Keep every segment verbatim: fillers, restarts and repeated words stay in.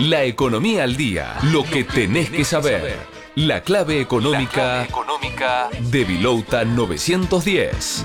La economía al día. Lo que tenés que saber. La clave económica, La clave económica de Vilouta novecientos diez.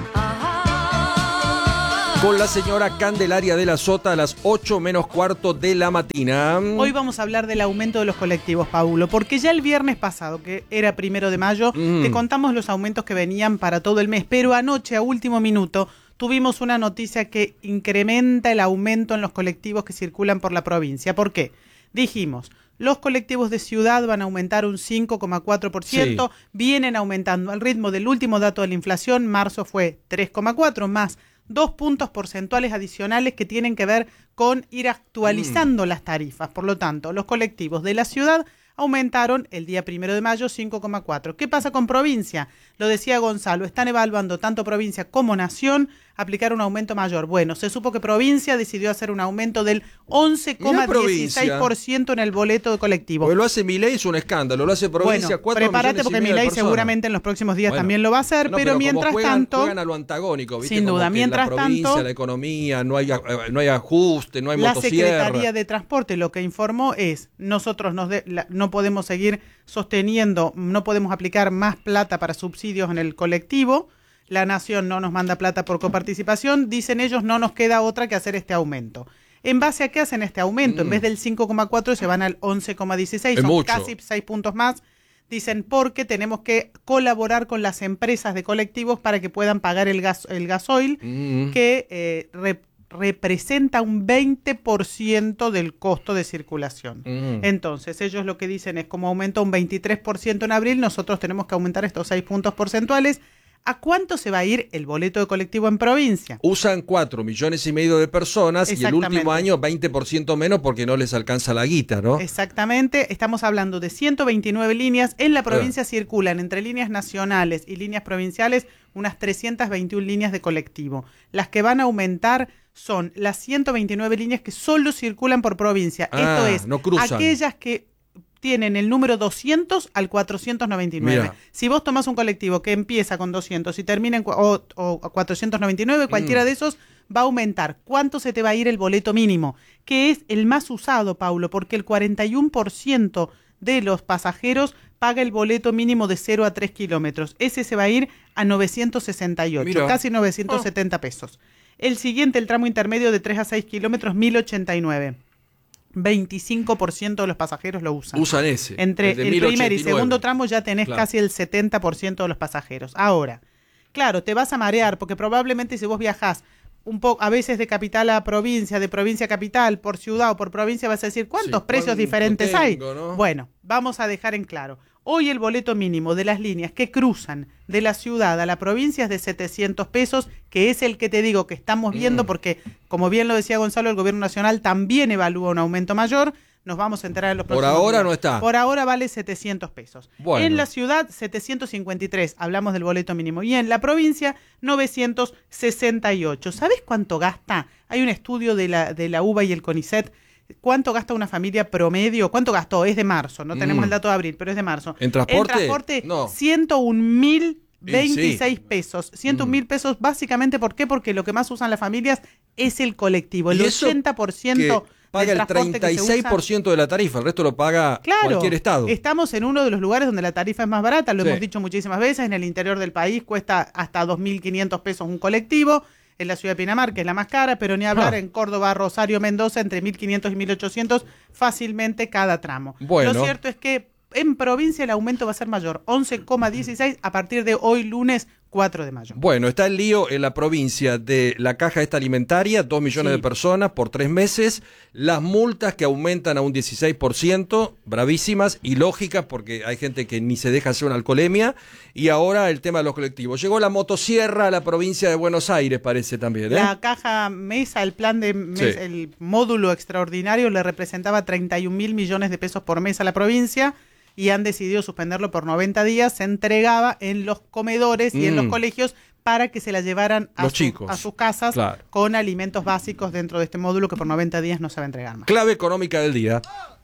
Con la señora Candelaria de la Sota a las ocho menos cuarto de la mañana. Hoy vamos a hablar del aumento de los colectivos, Paulo, porque ya el viernes pasado, que era primero de mayo, mm. te contamos los aumentos que venían para todo el mes, pero anoche, a último minuto, tuvimos una noticia que incrementa el aumento en los colectivos que circulan por la provincia. ¿Por qué? Dijimos, los colectivos de ciudad van a aumentar un cinco coma cuatro por ciento, sí. Vienen aumentando al ritmo del último dato de la inflación, marzo fue tres coma cuatro, más dos puntos porcentuales adicionales que tienen que ver con ir actualizando mm. las tarifas. Por lo tanto, los colectivos de la ciudad aumentaron el día primero de mayo cinco coma cuatro. ¿Qué pasa con provincia? Lo decía Gonzalo, están evaluando tanto provincia como nación aplicar un aumento mayor. Bueno, se supo que provincia decidió hacer un aumento del once coma dieciséis por ciento en el boleto de colectivo. Porque lo hace Milei, es un escándalo, lo hace provincia, bueno, prepárate porque Milei seguramente en los próximos días bueno, también lo va a hacer, no, pero, pero mientras juegan, tanto... juegan a lo antagónico, ¿viste? Sin como duda, mientras la provincia, tanto... la economía, no hay, no hay ajuste, no hay la motosierra. La Secretaría de Transporte lo que informó es, nosotros nos de, la, no podemos seguir sosteniendo, no podemos aplicar más plata para subsidios en el colectivo. La Nación no nos manda plata por coparticipación, dicen ellos, no nos queda otra que hacer este aumento. ¿En base a qué hacen este aumento? Mm. En vez del cinco coma cuatro se van al once coma dieciséis, son mucho. Casi seis puntos más. Dicen porque tenemos que colaborar con las empresas de colectivos para que puedan pagar el gas, el gasoil, mm. que eh, re, representa un veinte por ciento del costo de circulación. Mm. Entonces, ellos lo que dicen es como aumenta un veintitrés por ciento en abril, nosotros tenemos que aumentar estos seis puntos porcentuales. ¿A cuánto se va a ir el boleto de colectivo en provincia? Usan cuatro millones y medio de personas y el último año veinte por ciento menos porque no les alcanza la guita, ¿no? Exactamente, estamos hablando de ciento veintinueve líneas. En la provincia eh. circulan entre líneas nacionales y líneas provinciales unas trescientas veintiuna líneas de colectivo. Las que van a aumentar son las ciento veintinueve líneas que solo circulan por provincia. Ah, Esto es, no cruzan. Aquellas que tienen el número doscientos al cuatrocientos noventa y nueve. Mira. Si vos tomás un colectivo que empieza con doscientos y termina en o, o cuatrocientos noventa y nueve, cualquiera mm. de esos va a aumentar. ¿Cuánto se te va a ir el boleto mínimo? Que es el más usado, Paulo, porque el cuarenta y uno por ciento de los pasajeros paga el boleto mínimo de cero a tres kilómetros. Ese se va a ir a novecientos sesenta y ocho, Mira. casi novecientos setenta oh. pesos. El siguiente, el tramo intermedio de tres a seis kilómetros, mil ochenta y nueve. veinticinco por ciento de los pasajeros lo usan. Usan ese. Entre el, el primer y segundo tramo ya tenés claro. casi el setenta por ciento de los pasajeros. Ahora, claro, te vas a marear porque probablemente si vos viajás un poco, a veces de capital a provincia, de provincia a capital, por ciudad o por provincia, vas a decir, ¿cuántos sí, precios diferentes tengo, hay? ¿No? Bueno, vamos a dejar en claro. Hoy el boleto mínimo de las líneas que cruzan de la ciudad a la provincia es de setecientos pesos, que es el que te digo que estamos viendo mm. porque, como bien lo decía Gonzalo, el gobierno nacional también evalúa un aumento mayor. Nos vamos a enterar en los próximos Por ahora días. no está. Por ahora vale setecientos pesos. Bueno. En la ciudad, setecientos cincuenta y tres, hablamos del boleto mínimo. Y en la provincia, novecientos sesenta y ocho. ¿Sabés cuánto gasta? Hay un estudio de la, de la U B A y el CONICET. ¿Cuánto gasta una familia promedio? ¿Cuánto gastó? Es de marzo, no tenemos mm. el dato de abril, pero es de marzo. ¿En transporte? En transporte, no. ciento un mil veintiséis sí. pesos. ciento un mil mm. pesos, básicamente, ¿por qué? Porque lo que más usan las familias es el colectivo. El ochenta por ciento paga el treinta y seis por ciento de la tarifa, el resto lo paga claro, cualquier estado. Estamos en uno de los lugares donde la tarifa es más barata, lo sí. hemos dicho muchísimas veces, en el interior del país cuesta hasta dos mil quinientos pesos un colectivo. En la ciudad de Pinamar, que es la más cara, pero ni hablar ah. en Córdoba, Rosario, Mendoza, entre mil quinientos y mil ochocientos fácilmente cada tramo. Bueno. Lo cierto es que en provincia el aumento va a ser mayor, once coma dieciséis a partir de hoy lunes cuatro de mayo. Bueno, está el lío en la provincia de la caja esta alimentaria, dos millones sí. de personas por tres meses, las multas que aumentan a un dieciséis por ciento, bravísimas y lógicas porque hay gente que ni se deja hacer una alcoholemia, y ahora el tema de los colectivos. Llegó la motosierra a la provincia de Buenos Aires, parece también, ¿eh? La caja Mesa, el plan de mes, sí. el módulo extraordinario le representaba treinta y un mil millones de pesos por mes a la provincia, y han decidido suspenderlo por noventa días, se entregaba en los comedores y mm. en los colegios para que se la llevaran a, su, a sus casas claro. con alimentos básicos dentro de este módulo que por noventa días no se va a entregar más. Clave económica del día.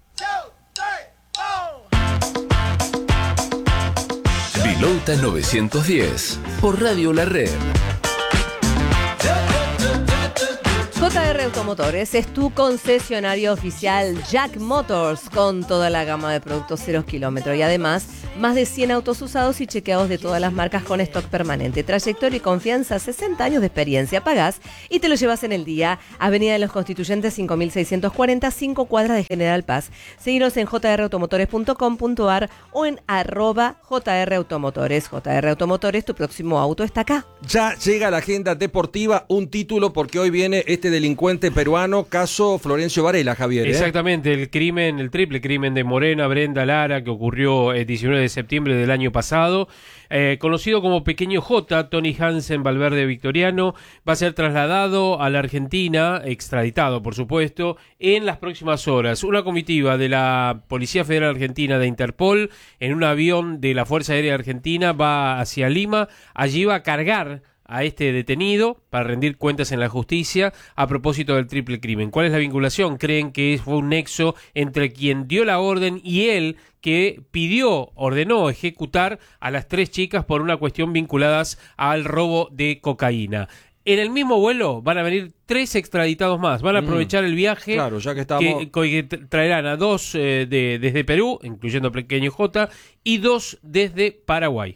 Vilouta novecientos diez, por Radio La Red. J R R Automotores es tu concesionario oficial Jack Motors con toda la gama de productos cero kilómetros y además más de cien autos usados y chequeados de todas las marcas con stock permanente. Trayectoria y confianza, sesenta años de experiencia. Pagás y te lo llevas en el día. Avenida de los Constituyentes cinco mil seiscientos cuarenta, cinco cuadras de General Paz. Seguinos en j r automotores punto com punto a r o en arroba J R Automotores. J R Automotores, tu próximo auto está acá. Ya llega la agenda deportiva, un título porque hoy viene este delincuente peruano, caso Florencio Varela, Javier. ¿eh? Exactamente, el crimen, el triple crimen de Morena Brenda Lara que ocurrió el diecinueve de septiembre del año pasado. Eh, conocido como Pequeño J, Tony Hansen Valverde Victoriano, va a ser trasladado a la Argentina, extraditado por supuesto, en las próximas horas. Una comitiva de la Policía Federal Argentina de Interpol en un avión de la Fuerza Aérea Argentina va hacia Lima. Allí va a cargar a este detenido para rendir cuentas en la justicia a propósito del triple crimen. ¿Cuál es la vinculación? Creen que fue un nexo entre quien dio la orden y él que pidió, ordenó ejecutar a las tres chicas por una cuestión vinculadas al robo de cocaína. En el mismo vuelo van a venir tres extraditados más. Van a aprovechar mm, el viaje claro, ya que, estamos... que, que traerán a dos eh, de, desde Perú, incluyendo Pequeño J, y dos desde Paraguay.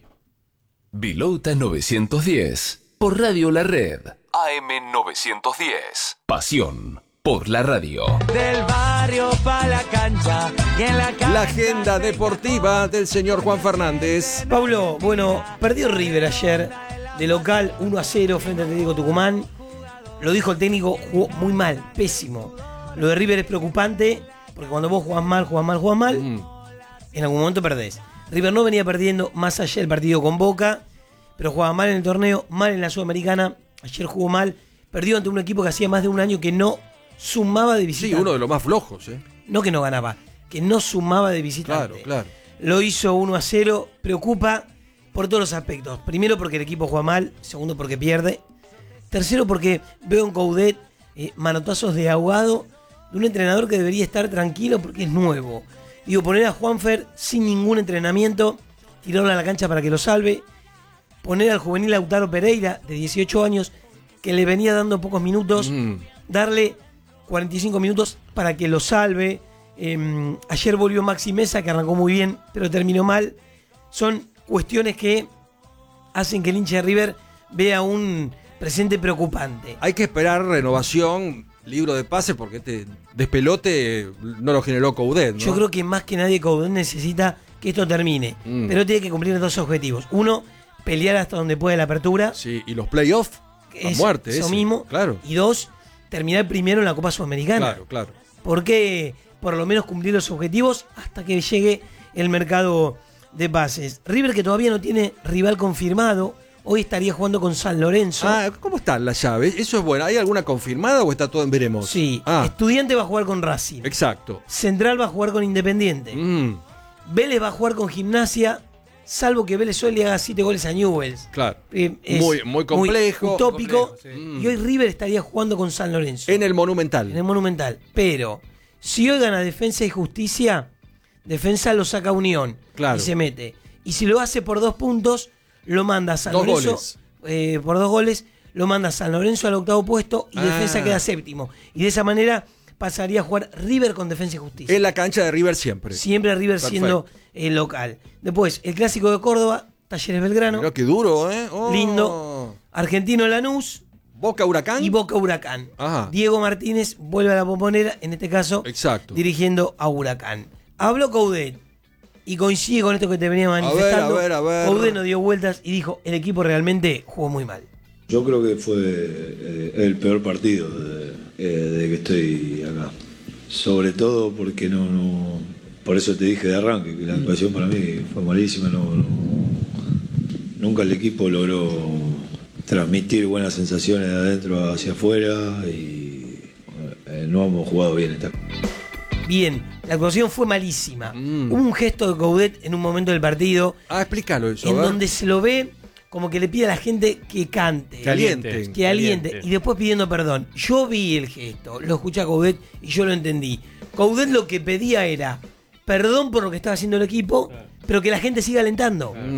Vilouta novecientos diez. Por Radio La Red. A M novecientos diez. Pasión por la radio. Del barrio pa' la cancha y en la cancha. La agenda deportiva del señor Juan Fernández. Pablo, bueno, perdió River ayer de local uno a cero frente al Atlético Tucumán. Lo dijo el técnico, jugó muy mal, pésimo. Lo de River es preocupante porque cuando vos jugás mal, jugás mal, jugás mal, mm. en algún momento perdés. River no venía perdiendo más allá del partido con Boca, pero jugaba mal en el torneo, mal en la Sudamericana. Ayer jugó mal, perdió ante un equipo que hacía más de un año que no sumaba de visitante. Sí, uno de los más flojos, ¿eh? No que no ganaba, que no sumaba de visitante. Claro, claro. Lo hizo uno a cero, preocupa por todos los aspectos. Primero porque el equipo juega mal, segundo porque pierde. Tercero porque veo en Coudet eh, manotazos de ahogado de un entrenador que debería estar tranquilo porque es nuevo. Digo, poner a Juanfer sin ningún entrenamiento, tirarlo a la cancha para que lo salve. Poner al juvenil Lautaro Pereira, de dieciocho años, que le venía dando pocos minutos, mm. darle cuarenta y cinco minutos para que lo salve. Eh, ayer volvió Maxi Mesa, que arrancó muy bien, pero terminó mal. Son cuestiones que hacen que el hincha de River vea un presente preocupante. Hay que esperar renovación, libro de pase, porque este despelote no lo generó Coudet, ¿no? Yo creo que más que nadie Coudet necesita que esto termine, mm. pero tiene que cumplir dos objetivos. Uno, pelear hasta donde puede la apertura. Sí, y los playoffs a muerte. Eso ese. mismo. Claro. Y dos, terminar primero en la Copa Sudamericana. Claro, claro. Porque por lo menos cumplir los objetivos hasta que llegue el mercado de pases. River, que todavía no tiene rival confirmado, hoy estaría jugando con San Lorenzo. Ah, ¿cómo están las llaves? Eso es bueno. ¿Hay alguna confirmada o está todo en veremos? Sí. Ah. Estudiante va a jugar con Racing. Exacto. Central va a jugar con Independiente. Mm. Vélez va a jugar con Gimnasia, salvo que Vélez hoy le haga siete goles a Newell's. Claro. Eh, muy, muy complejo. Muy utópico. Complejo, sí. Y hoy River estaría jugando con San Lorenzo. En el Monumental. En el Monumental. Pero, si hoy gana Defensa y Justicia, Defensa lo saca a Unión. Claro. Y se mete. Y si lo hace por dos puntos, lo manda a San dos Lorenzo. Goles. Eh, por dos goles, lo manda a San Lorenzo al octavo puesto y ah. Defensa queda séptimo. Y de esa manera pasaría a jugar River con Defensa y Justicia. En la cancha de River siempre. Siempre River Perfecto. Siendo el local. Después, el Clásico de Córdoba, Talleres Belgrano. Mirá qué duro, ¿eh? Oh. Lindo. Argentino Lanús. Boca Huracán. Y Boca Huracán. Ajá. Diego Martínez vuelve a la Bombonera, en este caso, Exacto. dirigiendo a Huracán. Habló Coudet y coincide con esto que te venía manifestando. A ver, a ver, a ver. Coudet no dio vueltas y dijo, el equipo realmente jugó muy mal. Yo creo que fue eh, el peor partido de, eh, de que estoy acá. Sobre todo porque no, no... Por eso te dije de arranque que la actuación para mí fue malísima. No, no, nunca el equipo logró transmitir buenas sensaciones de adentro hacia afuera y eh, no hemos jugado bien esta. Bien, la actuación fue malísima. Mm. Hubo un gesto de Coudet en un momento del partido. Ah, explícalo eso. En donde se lo ve como que le pide a la gente que cante. Que aliente. Que aliente. Y después pidiendo perdón. Yo vi el gesto, lo escuché a Coudet y yo lo entendí. Coudet lo que pedía era perdón por lo que estaba haciendo el equipo, claro. pero que la gente siga alentando. Mm.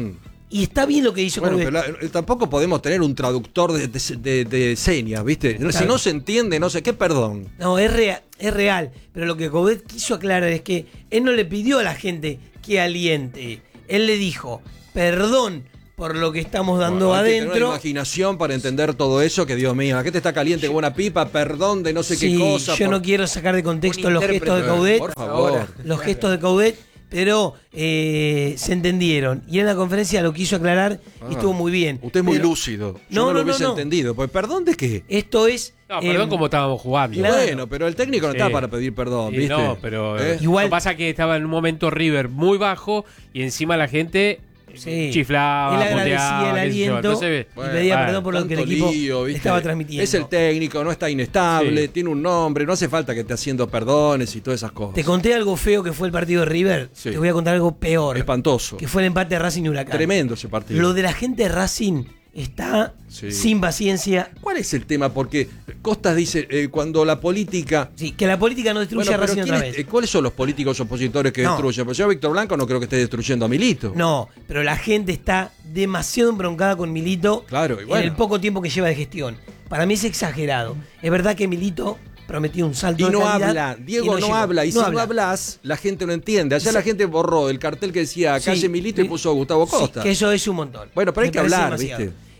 Y está bien lo que hizo Bueno, Coudet. pero la- tampoco podemos tener un traductor de, de, de- de señas, ¿viste? Si Claro. no se entiende, no sé qué, perdón. No, es, rea- es real. Pero lo que Coudet quiso aclarar es que él no le pidió a la gente que aliente. Él le dijo, perdón por lo que estamos dando Bueno, hay que tener adentro. una imaginación para entender todo eso, que Dios mío, ¿a qué te está caliente como una pipa? Perdón de no sé Sí, qué cosa. yo por- no quiero sacar de contexto Un los gestos de intérprete, Coudet. por favor. Los gestos de Coudet, pero eh, se entendieron. Y en la conferencia lo quiso aclarar y Ah, estuvo muy bien. Usted es muy Pero lúcido. Yo No, no, no, lo no, hubiese no. entendido. Pues, ¿perdón de qué? Esto es... No, perdón em, como estábamos jugando. claro. Bueno, pero el técnico no Sí. está para pedir perdón, Y ¿viste? no, pero ¿Eh? Igual- lo que pasa es que estaba en un momento River muy bajo y encima la gente Sí. chiflaba, Él agradecía puteaba, el qué sé yo. aliento Entonces, y bueno, pedía bueno, perdón por lo que el Tanto equipo lío, ¿viste? estaba transmitiendo. Es el técnico, no está inestable, Sí. tiene un nombre, no hace falta que esté haciendo perdones y todas esas cosas. Te conté algo feo que fue el partido de River. Sí. Te voy a contar algo peor. Espantoso. Que fue el empate de Racing y Huracán. Tremendo ese partido. Lo de la gente de Racing está Sí. sin paciencia. ¿Cuál es el tema? Porque Costas dice, eh, cuando la política... Sí, que la política no destruye Bueno, a pero Racing ¿quién otra es- vez. eh, ¿cuáles son los políticos opositores que No. destruyen? Pues yo a Víctor Blanco no creo que esté destruyendo a Milito. No, pero la gente está demasiado embroncada con Milito Claro, y bueno. en el poco tiempo que lleva de gestión. Para mí es exagerado. Es verdad que Milito prometió un salto Y de no calidad habla, Diego y no, llegó. habla, y No si habla. no hablas, la gente no entiende. Ayer Sí. la gente borró el cartel que decía calle Sí. Milito y puso Gustavo Sí, Costa. que eso es un montón. Bueno, pero hay Me que parece hablar, demasiado. ¿viste?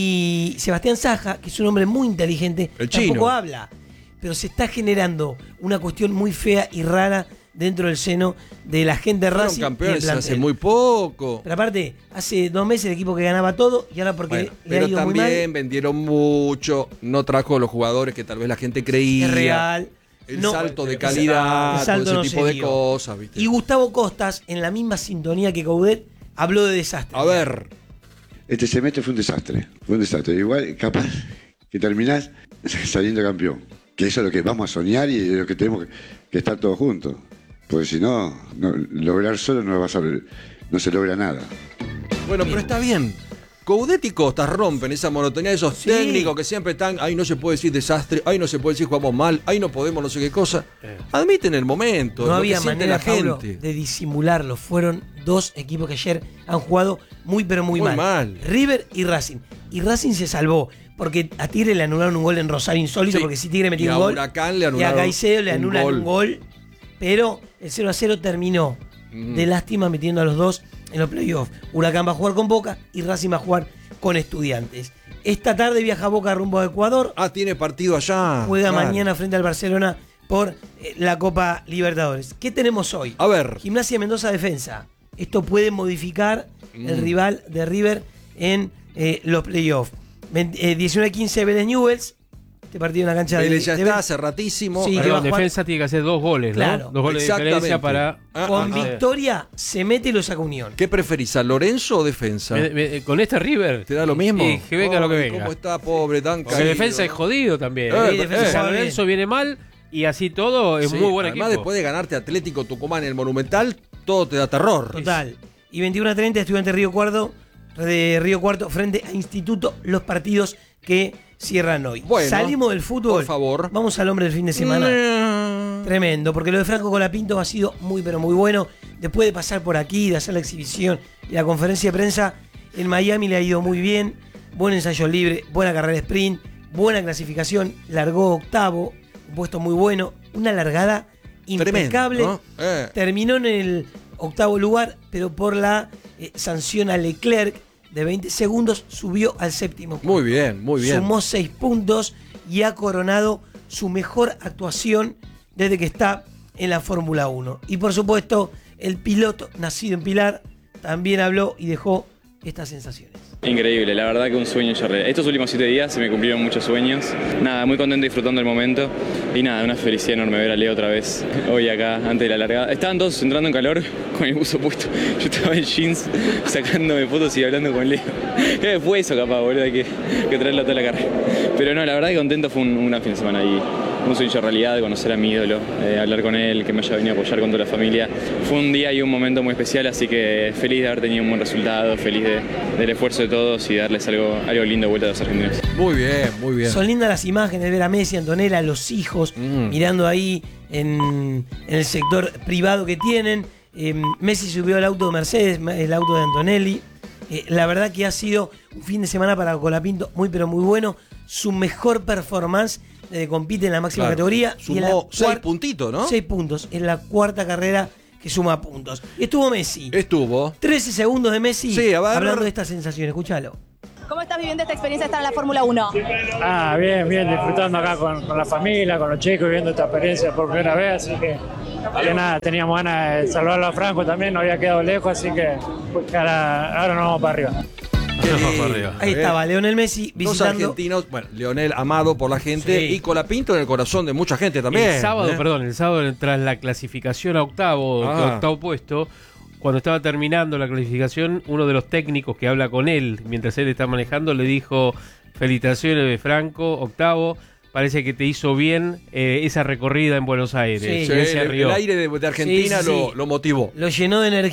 Y Sebastián Saja, que es un hombre muy inteligente, El tampoco chino. habla. Pero se está generando una cuestión muy fea y rara dentro del seno de la gente de Fueron Racing. y del campeones hace plantel. muy poco. Pero aparte, hace dos meses el equipo que ganaba todo y ahora porque Bueno, le ha pero ido muy mal. también vendieron mucho, no trajo los jugadores que tal vez la gente creía. Es real. El No, salto de el calidad, salto todo no ese se tipo de dio. cosas, ¿viste? Y Gustavo Costas, en la misma sintonía que Coudet, habló de desastre. A ver, Este semestre fue un desastre, fue un desastre. Igual, capaz que terminás saliendo campeón. Que eso es lo que vamos a soñar y es lo que tenemos que, que estar todos juntos. Porque si no, no, lograr solo no, vas a, no se logra nada. bueno, pero está bien. Coudet y Costas rompen esa monotonía de esos Sí. técnicos que siempre están, ahí no se puede decir desastre, ahí no se puede decir jugamos mal, ahí no podemos no sé qué cosa. Admiten el momento, No lo había que siente manera, la Pablo, gente. de disimularlo. Fueron dos equipos que ayer han jugado muy pero muy, Muy mal. mal. River y Racing. Y Racing se salvó. Porque a Tigre le anularon un gol en Rosario insólito, Sí. porque si Tigre metió Y un a gol. Huracán le y a anularon Caicedo le un anulan gol. un gol. Pero el cero a cero terminó Mm. de lástima metiendo a los dos en los playoffs. Huracán va a jugar con Boca y Racing va a jugar con Estudiantes. Esta tarde viaja Boca rumbo a Ecuador. Ah, tiene partido allá. Juega Claro. mañana frente al Barcelona por eh, la Copa Libertadores. ¿Qué tenemos hoy? A ver. Gimnasia Mendoza defensa. Esto puede modificar el Mm. rival de River en eh, los playoffs. Veinte- eh, diecinueve quince Vélez Newell's. Este partido en la cancha de, Vélez ya de está Vélez. hace ratísimo. Sí, que va a Perdón, jugar- defensa tiene que hacer dos goles, ¿no? Claro. Dos goles de Exactamente. diferencia para... Ah, Con ah, ah. victoria se mete y lo saca Unión. ¿Qué preferís, a Lorenzo o defensa? Me- me- con este River... ¿Te da lo mismo? Y que venga lo que Ay, venga. ¿Cómo está, pobre, tan Porque caído, defensa es ¿no? jodido también. Eh, ¿eh? eh, Defensa eh. San Lorenzo viene mal y así todo es Sí, muy buen además, equipo. después de ganarte Atlético Tucumán en el Monumental, todo te da terror. Total. Y veintiuno a treinta Estudiante Río Cuarto, de Río Cuarto frente a Instituto, los partidos que cierran hoy. Bueno, Salimos del fútbol. por favor. Vamos al hombre del fin de semana. Tremendo, porque lo de Franco Colapinto ha sido muy pero muy bueno. Después de pasar por aquí, de hacer la exhibición y la conferencia de prensa, en Miami le ha ido muy bien. Buen ensayo libre, buena carrera sprint, buena clasificación, largó octavo, un puesto muy bueno, una largada impecable. Tremendo, ¿no? Eh. Terminó en el octavo lugar, pero por la eh, sanción a Leclerc de veinte segundos subió al séptimo. Muy bien, muy bien. Sumó seis puntos y ha coronado su mejor actuación desde que está en la Fórmula uno. Y por supuesto, el piloto nacido en Pilar también habló y dejó estas sensaciones. Increíble, la verdad que un sueño hecho realidad. Estos últimos siete días se me cumplieron muchos sueños. Nada, muy contento disfrutando el momento. Y nada, una felicidad enorme ver a Leo otra vez hoy acá, antes de la largada. Estaban todos entrando en calor con el buzo puesto. Yo estaba en jeans sacándome fotos y hablando con Leo. ¿Qué después eso capaz, boludo? Hay que, que traerlo toda la carrera. Pero no, la verdad que contento, fue un, una fin de semana ahí. Un sueño hecho realidad, conocer a mi ídolo, eh, hablar con él, que me haya venido a apoyar con toda la familia. Fue un día y un momento muy especial, así que feliz de haber tenido un buen resultado, feliz de, del esfuerzo de todos y darles algo, algo lindo de vuelta a los argentinos. Muy bien, muy bien. Son lindas las imágenes, ver a Messi, Antonella, los hijos, Mm. mirando ahí en, en el sector privado que tienen. Eh, Messi subió al auto de Mercedes, el auto de Antonelli. Eh, la verdad que ha sido un fin de semana para Colapinto muy pero muy bueno. Su mejor performance desde compite en la máxima Claro. categoría. Sumó y en la seis cuar- puntitos, ¿no? Seis puntos. En la cuarta carrera que suma puntos. Estuvo Messi. Estuvo. trece segundos de Messi. Sí, a ver. Hablando de esta sensación. Escúchalo. ¿Cómo estás viviendo esta experiencia de estar en la Fórmula uno? Ah, bien, bien, disfrutando acá con, con la familia, con los chicos, viviendo esta experiencia por primera vez, así que, que nada, teníamos ganas de salvarlo a Franco también, no había quedado lejos, así que pues, ahora, ahora nos vamos para arriba. Ahí estaba Lionel Messi Dos visitando. argentinos, bueno, Lionel amado por la gente Sí. y Colapinto en el corazón de mucha gente también. El sábado, ¿eh? perdón, el sábado tras la clasificación a octavo, Ah. octavo puesto, cuando estaba terminando la clasificación, uno de los técnicos que habla con él mientras él está manejando le dijo: felicitaciones de Franco, octavo, parece que te hizo bien eh, esa recorrida en Buenos Aires. Sí. Y él Sí, se el, rió. el aire de, de Argentina Sí, sí, sí. Lo, lo motivó. Lo llenó de energía.